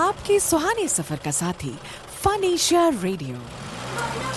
आपके सुहाने सफर का साथी फन एशिया रेडियो।